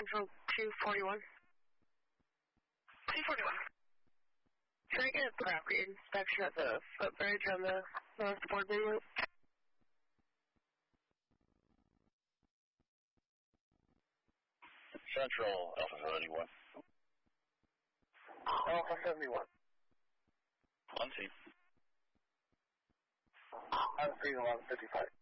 Central 241. 241. Can I get a property inspection at the footbridge on the North Boardman Loop? Central Alpha 71. Alpha 71. On scene. On scene 1155.